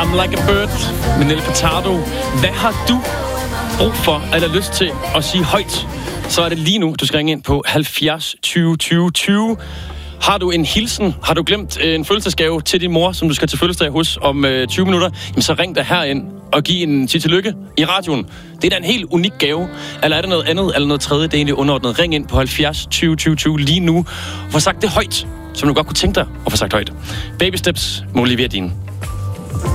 I'm Like a Bird med Nelly Furtado. Hvad har du brug for, eller lyst til at sige højt? Så er det lige nu, du skal ringe ind på 70 20 20 20. Har du en hilsen? Har du glemt en fødselsdagsgave til din mor, som du skal til fødselsdag hos om 20 minutter? Jamen, så ring dig herind og giv en tillykke i radioen. Det er da en helt unik gave. Eller er det noget andet, eller noget tredje? Det er egentlig underordnet. Ring ind på 70 20 20 20 lige nu. Få sagt det højt, som du godt kunne tænke dig at få sagt højt. Baby Steps med Olivia Dean.